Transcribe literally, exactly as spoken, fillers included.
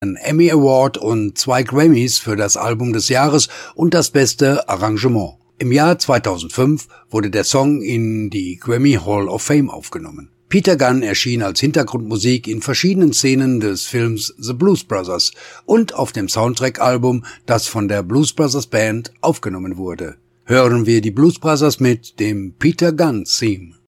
einen Emmy Award und zwei Grammys für das Album des Jahres und das beste Arrangement. Im Jahr zweitausendfünf wurde der Song in die Grammy Hall of Fame aufgenommen. Peter Gunn erschien als Hintergrundmusik in verschiedenen Szenen des Films The Blues Brothers und auf dem Soundtrack-Album, das von der Blues Brothers Band aufgenommen wurde. Hören wir die Blues Brothers mit dem Peter Gunn Theme.